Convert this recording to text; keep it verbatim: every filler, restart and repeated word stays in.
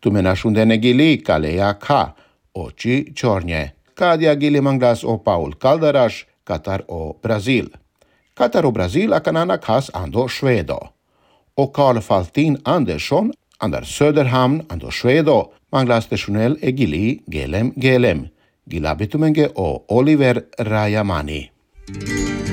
Tumenashundene gili kalea ka. Oči čornje. Kadia gili manglas o Paul Calderas, Katar o Brasil. Katar o Brasil akanana kas ando Schwedo. O Carl Faltin Andersson andar Söderhamn ando Schwedo. Manglas stationell e gili gelem gelem. Gilabitumenge o Oliver Rajamani.